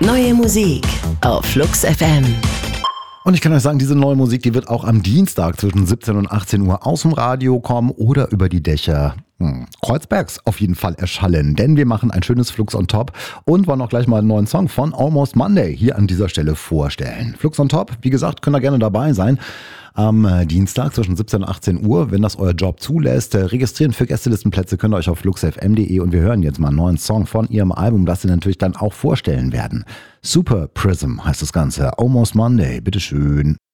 Neue Musik auf Flux FM. Und ich kann euch sagen, diese neue Musik, die wird auch am Dienstag zwischen 17 und 18 Uhr aus dem Radio kommen oder über die Dächer Kreuzbergs auf jeden Fall erschallen. Denn wir machen ein schönes Flux on Top und wollen auch gleich mal einen neuen Song von Almost Monday hier an dieser Stelle vorstellen. Flux on Top, wie gesagt, könnt ihr gerne dabei sein. Am Dienstag zwischen 17 und 18 Uhr, wenn das euer Job zulässt. Registrieren für Gästelistenplätze könnt ihr euch auf fluxfm.de und wir hören jetzt mal einen neuen Song von ihrem Album, das sie natürlich dann auch vorstellen werden. Super Prism heißt das Ganze. Almost Monday, bitteschön.